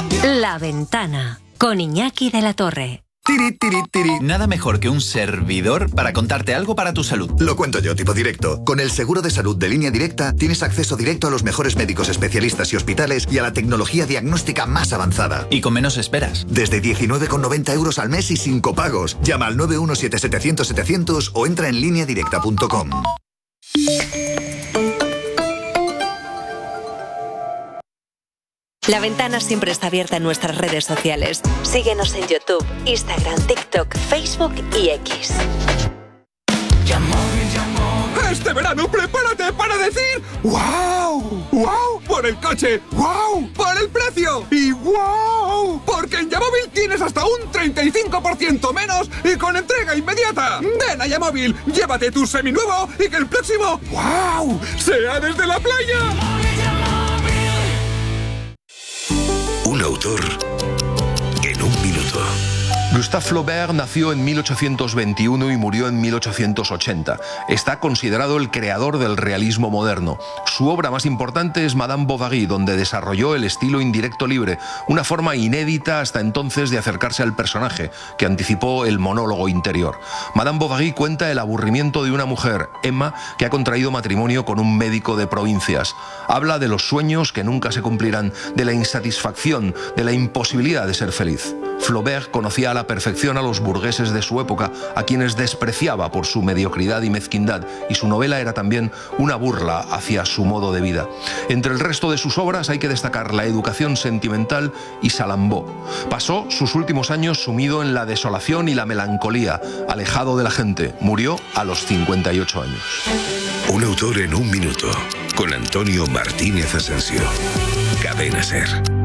La Ventana, con Iñaki de la Torre. Tiri, tiri, tiri. Nada mejor que un servidor para contarte algo para tu salud. Lo cuento yo, tipo directo. Con el seguro de salud de Línea Directa tienes acceso directo a los mejores médicos especialistas y hospitales y a la tecnología diagnóstica más avanzada. Y con menos esperas. Desde 19,90 € al mes y sin copagos. Llama al 917-700-700 o entra en lineadirecta.com. La Ventana siempre está abierta en nuestras redes sociales. Síguenos en YouTube, Instagram, TikTok, Facebook y X. Este verano prepárate para decir ¡wow! ¡Wow! Por el coche, ¡wow! Por el precio y ¡wow! Porque en Yamóvil tienes hasta un 35% menos y con entrega inmediata. Ven a Yamóvil, llévate tu seminuevo y que el próximo ¡wow! sea desde la playa. Un autor en un minuto. Gustave Flaubert nació en 1821 y murió en 1880. Está considerado el creador del realismo moderno. Su obra más importante es Madame Bovary, donde desarrolló el estilo indirecto libre, una forma inédita hasta entonces de acercarse al personaje, que anticipó el monólogo interior. Madame Bovary cuenta el aburrimiento de una mujer, Emma, que ha contraído matrimonio con un médico de provincias. Habla de los sueños que nunca se cumplirán, de la insatisfacción, de la imposibilidad de ser feliz. Flaubert conocía a la perfección a los burgueses de su época, a quienes despreciaba por su mediocridad y mezquindad, y su novela era también una burla hacia su modo de vida. Entre el resto de sus obras hay que destacar La educación sentimental y Salambó. Pasó sus últimos años sumido en la desolación y la melancolía, alejado de la gente. Murió a los 58 años. Un autor en un minuto, con Antonio Martínez Asensio. Cadena SER.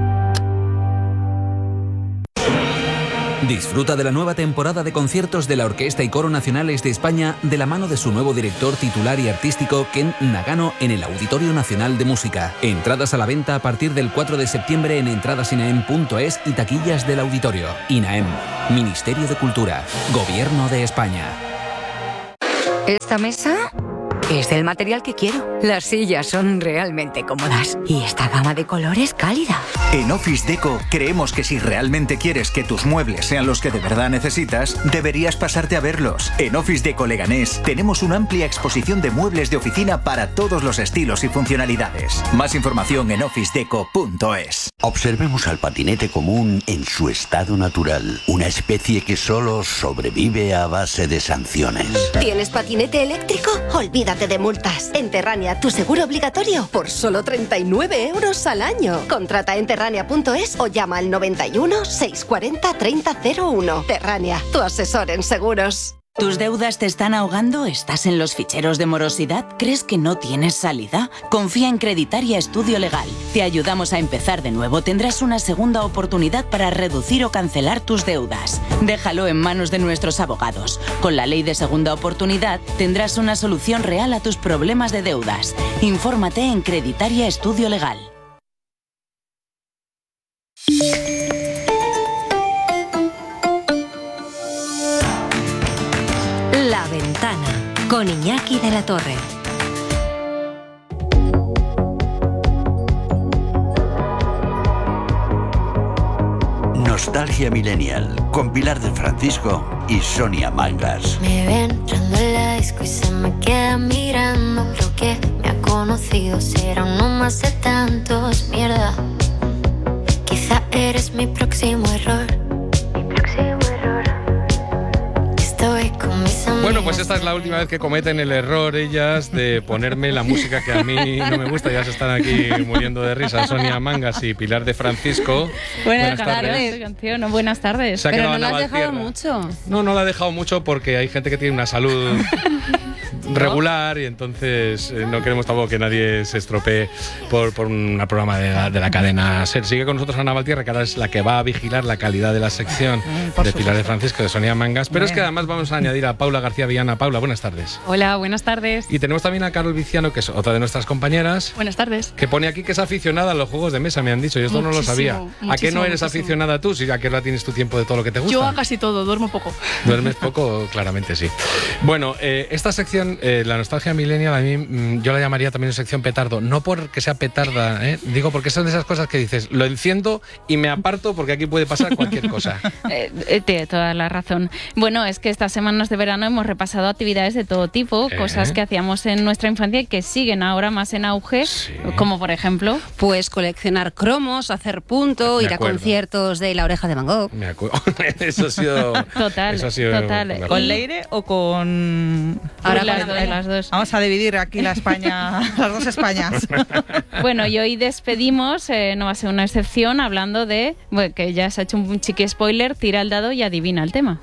Disfruta de la nueva temporada de conciertos de la Orquesta y Coro Nacionales de España de la mano de su nuevo director titular y artístico, Ken Nagano, en el Auditorio Nacional de Música. Entradas a la venta a partir del 4 de septiembre en entradasinaem.es y taquillas del auditorio. INAEM, Ministerio de Cultura, Gobierno de España. ¿Esta mesa? Es del material que quiero. Las sillas son realmente cómodas y esta gama de colores cálida. En Office Deco creemos que si realmente quieres que tus muebles sean los que de verdad necesitas, deberías pasarte a verlos. En Office Deco Leganés tenemos una amplia exposición de muebles de oficina para todos los estilos y funcionalidades. Más información en officedeco.es. Observemos al patinete común en su estado natural, una especie que solo sobrevive a base de sanciones. ¿Tienes patinete eléctrico? Olvídate de multas. En Terrania, tu seguro obligatorio por solo 39 € al año. Contrata en terrania.es o llama al 91 640 3001. Terrania, tu asesor en seguros. ¿Tus deudas te están ahogando? ¿Estás en los ficheros de morosidad? ¿Crees que no tienes salida? Confía en Creditaria Estudio Legal. Te ayudamos a empezar de nuevo. Tendrás una segunda oportunidad para reducir o cancelar tus deudas. Déjalo en manos de nuestros abogados. Con la ley de segunda oportunidad tendrás una solución real a tus problemas de deudas. Infórmate en Creditaria Estudio Legal. La Ventana, con Iñaki de la Torre. Nostalgia Millennial, con Pilar de Francisco y Sonia Mangas. Me ven entrando en la disco y se me queda mirando. Creo que me ha conocido, será uno más de tantos. Mierda, quizá eres mi próximo error. Estoy con mis amigos. Bueno, pues esta es la última vez que cometen el error ellas de ponerme la música que a mí no me gusta. Ya se están aquí muriendo de risa Sonia Mangas y Pilar de Francisco. Buenas tardes. Canción, buenas tardes. Pero no la has dejado mucho. No la he dejado mucho porque hay gente que tiene una salud regular y entonces no queremos tampoco que nadie se estropee por un programa de la cadena SER. Sigue con nosotros Ana Valtierra, que ahora es la que va a vigilar la calidad de la sección de Pilar de Francisco, de Sonia Mangas. Pero es que además vamos a añadir a Paula García Villana. Paula, buenas tardes. Hola, buenas tardes. Y tenemos también a Carol Viciano, que es otra de nuestras compañeras. Buenas tardes. Que pone aquí que es aficionada a los juegos de mesa, me han dicho. Yo esto no lo sabía. ¿A qué no eres aficionada tú? Si ya que ahora tienes tu tiempo de todo lo que te gusta. Yo a casi todo, duermo poco. ¿Duermes poco? Claramente sí. Bueno, esta sección sección, la nostalgia millennial, a mí yo la llamaría también sección petardo. No porque sea petarda, digo porque son de esas cosas que dices, lo enciendo y me aparto porque aquí puede pasar cualquier cosa. Tiene toda la razón. Bueno, es que estas semanas de verano hemos repasado actividades de todo tipo, cosas que hacíamos en nuestra infancia y que siguen ahora más en auge, como por ejemplo... Pues coleccionar cromos, hacer punto, ir a conciertos de La Oreja de Van Gogh. Me acuerdo. Eso ha sido... Total. ¿Con Leire o con...? Ahora las dos. Vamos a dividir aquí la España, las dos Españas. Bueno, y hoy despedimos, no va a ser una excepción, hablando de, bueno, que ya se ha hecho un chiqui spoiler, tira el dado y adivina el tema.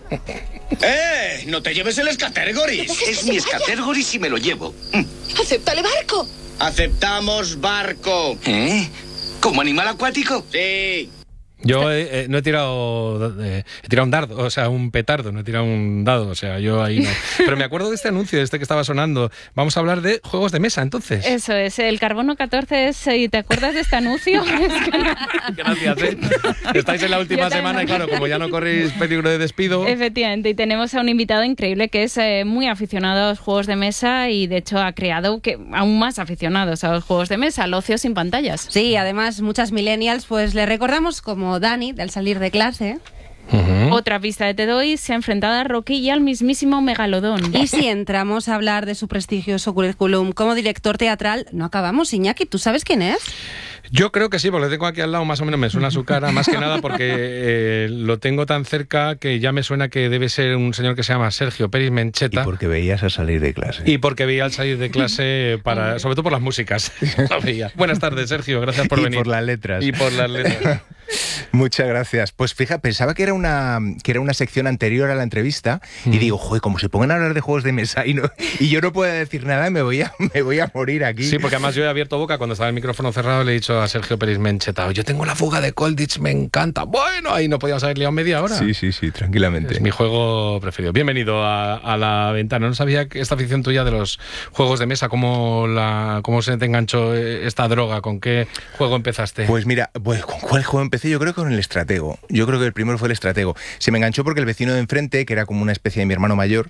No te lleves el escatergoris. Es mi escatergoris y me lo llevo. ¡Acéptale barco! Aceptamos barco. ¿Como animal acuático? Sí. Yo no he tirado un dardo, o sea, un petardo, no he tirado un dado, o sea, yo ahí no. Pero me acuerdo de este anuncio, de este que estaba sonando. Vamos a hablar de juegos de mesa, entonces. Eso es, el Carbono 14 es, ¿y te acuerdas de este anuncio? Gracias, Estáis en la última semana y claro, como ya no corréis peligro de despido. Efectivamente, y tenemos a un invitado increíble que es muy aficionado a los juegos de mesa y de hecho ha creado aún más aficionados a los juegos de mesa, al ocio sin pantallas. Sí, además muchas millennials pues le recordamos como Dani, del salir de clase. Otra pista de Te doy, se ha enfrentado a Rocky y al mismísimo Megalodón. Y si entramos a hablar de su prestigioso currículum como director teatral, no acabamos. Iñaki, ¿tú sabes quién es? Yo creo que sí, porque lo tengo aquí al lado, más o menos me suena su cara, más que nada porque lo tengo tan cerca que ya me suena que debe ser un señor que se llama Sergio Peris Mencheta. Y porque veías al salir de clase. Y porque veía al salir de clase, sobre todo por las músicas. Lo veía. Buenas tardes, Sergio, gracias por venir. Y por las letras. Y por las letras. Muchas gracias. Pues fíjate, pensaba que era una sección anterior a la entrevista y digo, joder, como se pongan a hablar de juegos de mesa y yo no puedo decir nada, me voy a morir aquí. Sí, porque además yo he abierto boca cuando estaba el micrófono cerrado, le he dicho a Sergio Peris Mencheta, yo tengo la fuga de Colditch, me encanta. Bueno, ahí no podíamos haber liado media hora. Sí, tranquilamente. Es mi juego preferido. Bienvenido a La Ventana. No sabía que esta afición tuya de los juegos de mesa, cómo se te enganchó esta droga, ¿con qué juego empezaste? Pues mira, ¿con cuál juego empecé? Yo creo que con el estratego. Yo creo que el primero fue el estratego. Se me enganchó porque el vecino de enfrente, que era como una especie de mi hermano mayor,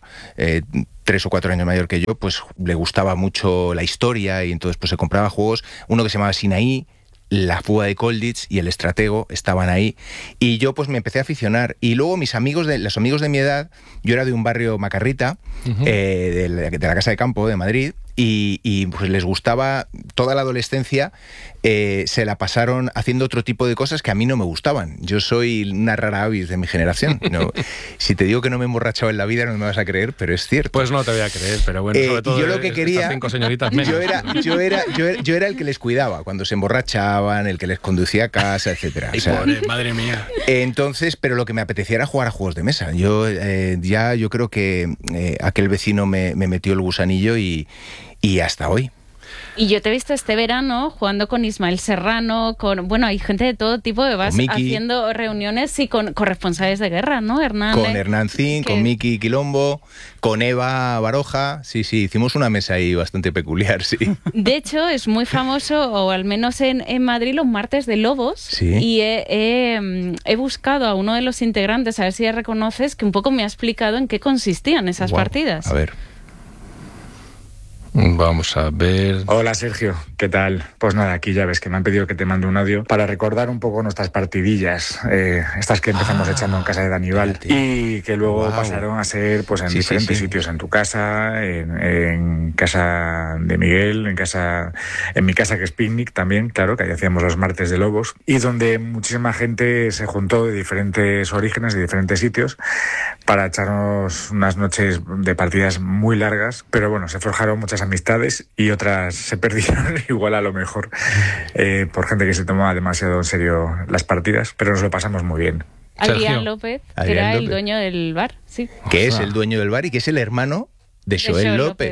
3 o 4 años mayor que yo, pues le gustaba mucho la historia y entonces pues se compraba juegos, uno que se llamaba Sinaí, la fuga de Colditch y el estratego estaban ahí y yo pues me empecé a aficionar y luego los amigos de mi edad, yo era de un barrio Macarrita, de la Casa de Campo de Madrid y pues les gustaba toda la adolescencia, se la pasaron haciendo otro tipo de cosas que a mí no me gustaban. Yo soy una rara avis de mi generación. No, si te digo que no me he emborrachado en la vida no me vas a creer, pero es cierto. Pues no te voy a creer, pero bueno, sobre todo yo lo que quería, estas 5 señoritas menos. Yo era el que les cuidaba cuando se emborrachaban, el que les conducía a casa, etcétera. O sea, pobre, madre mía. Entonces, pero lo que me apetecía era jugar a juegos de mesa. Yo creo que aquel vecino me metió el gusanillo y hasta hoy. Y yo te he visto este verano jugando con Ismael Serrano, hay gente de todo tipo que vas haciendo reuniones y con corresponsales de guerra, ¿no? Con Hernán Zin, con Miki Quilombo, con Eva Baroja, sí, hicimos una mesa ahí bastante peculiar, sí. De hecho, es muy famoso, o al menos en Madrid, los martes de Lobos, ¿sí? Y he buscado a uno de los integrantes, a ver si ya reconoces, que un poco me ha explicado en qué consistían esas partidas. A ver. Vamos a ver. Hola Sergio, ¿qué tal? Pues nada, aquí ya ves que me han pedido que te mande un audio para recordar un poco nuestras partidillas, estas que empezamos echando en casa de Daníbal y que luego pasaron a ser pues en diferentes sitios, en tu casa, en casa de Miguel, en mi casa que es Picnic también, claro, que ahí hacíamos los martes de Lobos y donde muchísima gente se juntó de diferentes orígenes, de diferentes sitios para echarnos unas noches de partidas muy largas, pero bueno, se forjaron muchas amistades y otras se perdieron igual a lo mejor por gente que se tomaba demasiado en serio las partidas, pero nos lo pasamos muy bien. Adrián López, que era el dueño del bar, sí. Que es el dueño del bar y que es el hermano de Joel López.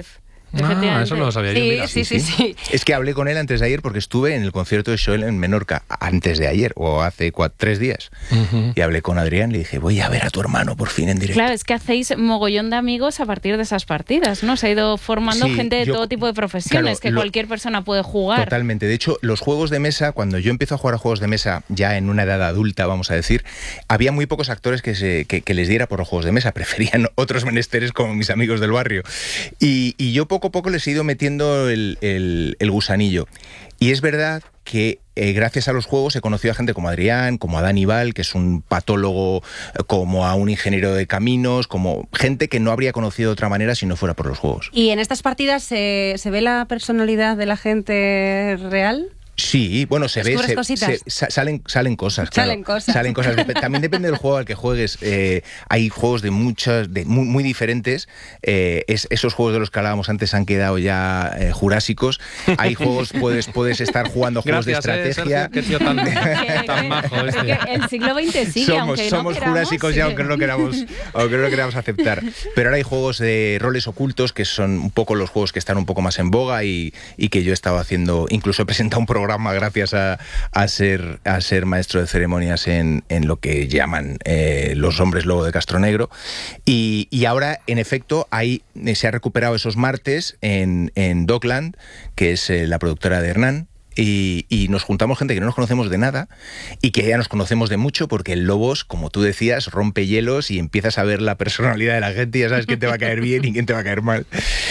Eso no lo sabía yo. Mira. Sí. Es que hablé con él antes de ayer porque estuve en el concierto de Joel en Menorca antes de ayer o hace 3 días. Y hablé con Adrián y le dije, voy a ver a tu hermano por fin en directo. Claro, es que hacéis mogollón de amigos a partir de esas partidas, ¿no? Se ha ido formando gente de todo tipo de profesiones, claro, que cualquier persona puede jugar. Totalmente. De hecho, los juegos de mesa, cuando yo empiezo a jugar a juegos de mesa ya en una edad adulta, vamos a decir, había muy pocos actores que les diera por los juegos de mesa. Preferían otros menesteres como mis amigos del barrio. Y yo poco a poco les he ido metiendo el gusanillo. Y es verdad que gracias a los juegos he conocido a gente como Adrián, como a Dani Val, que es un patólogo, como a un ingeniero de caminos, como gente que no habría conocido de otra manera si no fuera por los juegos. ¿Y en estas partidas se ve la personalidad de la gente real? Sí, bueno, se ve, salen cosas. Claro. Salen cosas. También depende del juego al que juegues. Hay juegos de muy diferentes. Esos juegos de los que hablábamos antes han quedado ya jurásicos. Hay juegos, puedes estar jugando juegos de estrategia. Sergio, qué tío tan majo este. El siglo XX sigue, somos jurásicos ya, aunque no lo queramos aceptar. Pero ahora hay juegos de roles ocultos, que son un poco los juegos que están un poco más en boga y que yo he estado haciendo. Incluso he presentado un programa gracias a ser maestro de ceremonias en lo que llaman los hombres lobo de Castronegro. Y ahora, en efecto, se ha recuperado esos martes en Dockland, que es la productora de Hernán. Y nos juntamos gente que no nos conocemos de nada y que ya nos conocemos de mucho, porque el Lobos, como tú decías, rompe hielos y empiezas a ver la personalidad de la gente y ya sabes quién te va a caer bien y quién te va a caer mal.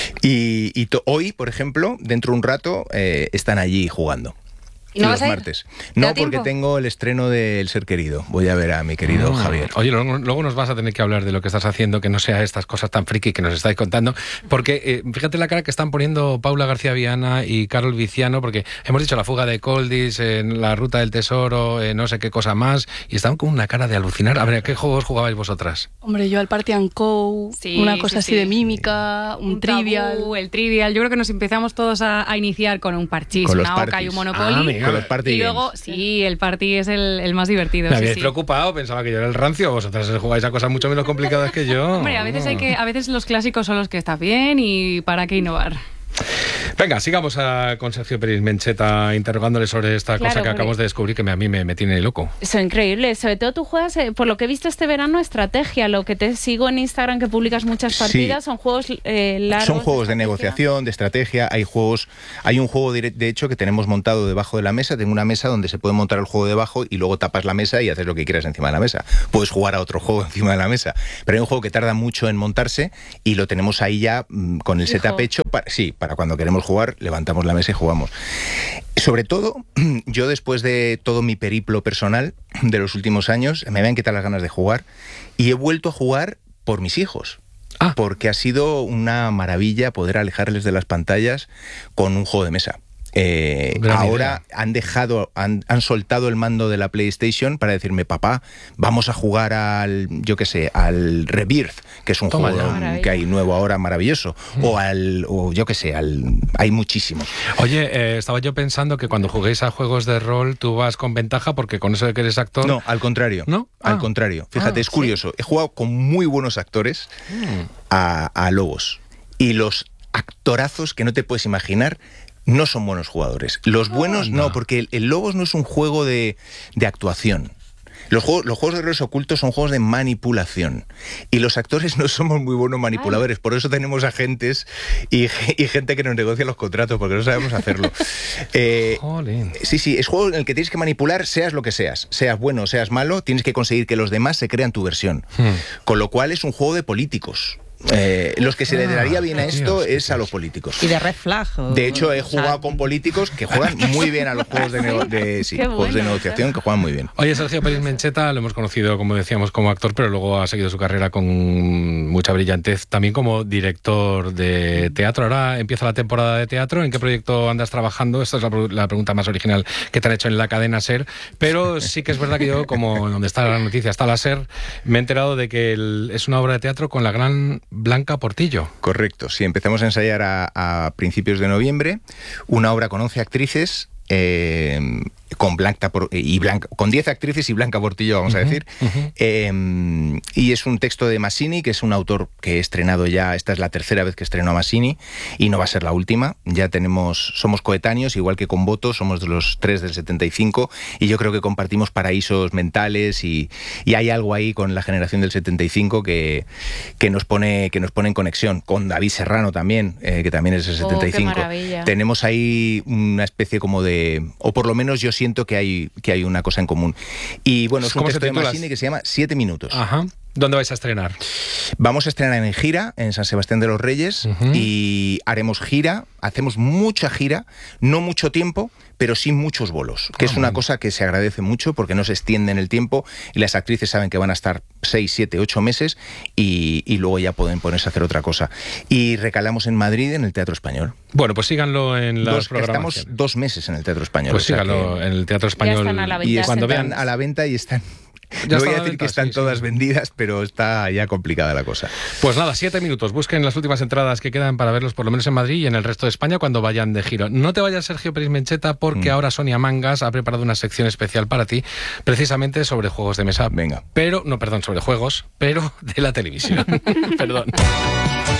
Y hoy, por ejemplo, dentro de un rato, están allí jugando. ¿Y no los martes? No, porque tengo el estreno de El Ser Querido. Voy a ver a mi querido Javier. Oye, luego nos vas a tener que hablar de lo que estás haciendo, que no sea estas cosas tan friki que nos estáis contando, porque fíjate la cara que están poniendo Paula García Viana y Carol Viciano, porque hemos dicho La fuga de Coldis, La ruta del tesoro, no sé qué cosa más, y estaban con una cara de alucinar. A ver, ¿a qué juegos jugabais vosotras? Hombre, yo al Party and Co, una cosa así de mímica, un trivial. Tabú, el trivial. Yo creo que nos empezamos todos a iniciar con un parchís, una oca y un Monopoly. Con los party y luego, sí, el party es el más divertido. Me habéis preocupado, pensaba que yo era el rancio, vosotras jugáis a cosas mucho menos complicadas que yo. Hombre, a veces los clásicos son los que están bien y para qué innovar. Venga, sigamos con Sergio Peris Mencheta interrogándole sobre esta cosa que acabamos de descubrir que a mí me tiene loco. Eso es increíble. Sobre todo tú juegas, por lo que he visto este verano, estrategia. Lo que te sigo en Instagram, que publicas muchas partidas, son juegos largos. Son juegos de negociación, de estrategia. Hay un juego de hecho que tenemos montado debajo de la mesa. Tengo una mesa donde se puede montar el juego debajo y luego tapas la mesa y haces lo que quieras encima de la mesa. Puedes jugar a otro juego encima de la mesa. Pero hay un juego que tarda mucho en montarse y lo tenemos ahí ya con el setup hecho. Para cuando queremos jugar, levantamos la mesa y jugamos. Sobre todo, yo después de todo mi periplo personal de los últimos años, me habían quitado las ganas de jugar y he vuelto a jugar por mis hijos. Porque ha sido una maravilla poder alejarles de las pantallas con un juego de mesa. Ahora han soltado el mando de la PlayStation para decirme, papá, vamos a jugar al Rebirth, que es un juego que hay nuevo ahora maravilloso, hay muchísimos. Oye, estaba yo pensando que cuando juguéis a juegos de rol tú vas con ventaja porque con eso de que eres actor... No, al contrario. ¿No? Al contrario. Fíjate, es curioso. He jugado con muy buenos actores a Lobos y los actorazos que no te puedes imaginar no son buenos jugadores. Los buenos no, porque el Lobos no es un juego de actuación. Los juegos de roles ocultos son juegos de manipulación. Y los actores no somos muy buenos manipuladores. Por eso tenemos agentes y gente que nos negocia los contratos, porque no sabemos hacerlo. Sí, es juego en el que tienes que manipular, seas lo que seas. Seas bueno o seas malo, tienes que conseguir que los demás se crean tu versión. Con lo cual es un juego de políticos. Los que se le daría bien a esto es a los políticos. Y de Red Flag. De hecho, he jugado con políticos que juegan muy bien a los juegos juegos de negociación, que juegan muy bien. Oye, Sergio Peris Mencheta, lo hemos conocido, como decíamos, como actor, pero luego ha seguido su carrera con mucha brillantez, también como director de teatro. Ahora empieza la temporada de teatro. ¿En qué proyecto andas trabajando? Esta es la pregunta más original que te han hecho en la cadena SER, pero sí que es verdad que yo, como donde está la noticia, está la SER, me he enterado de que es una obra de teatro con la gran Blanca Portillo. Correcto, sí, empezamos a ensayar a principios de noviembre, una obra con 11 actrices, con 10 actrices y Blanca Portillo, vamos a decir. Y es un texto de Masini, que es un autor que he estrenado ya, esta es la tercera vez que estreno a Masini, y no va a ser la última. Ya somos coetáneos, igual que con Boto, somos de los 3 del 75, y yo creo que compartimos paraísos mentales, y hay algo ahí con la generación del 75 que nos pone en conexión. Con David Serrano también, que también es del 75. Qué maravilla. Tenemos ahí una especie como de... o por lo menos yo siento que hay una cosa en común. Y bueno, es un texto de Masini que se llama 7 minutos. Ajá. ¿Dónde vais a estrenar? Vamos a estrenar en gira, en San Sebastián de los Reyes, y haremos gira, hacemos mucha gira, no mucho tiempo, pero sí muchos bolos, que es una cosa que se agradece mucho porque no se extiende en el tiempo y las actrices saben que van a estar 6, 7, 8 meses y luego ya pueden ponerse a hacer otra cosa. Y recalamos en Madrid, en el Teatro Español. Bueno, pues síganlo en las programaciones. Estamos 2 meses en el Teatro Español. Pues síganlo en el Teatro Español. Ya están a la venta. Y cuando vean a la venta y están... No voy a decir que están todas vendidas, pero está ya complicada la cosa. Pues nada, 7 minutos. Busquen las últimas entradas que quedan para verlos por lo menos en Madrid y en el resto de España cuando vayan de giro. No te vayas, Sergio Pérez Mencheta, porque ahora Sonia Mangas ha preparado una sección especial para ti, precisamente sobre juegos de mesa. Venga. Sobre juegos, pero de la televisión. Perdón.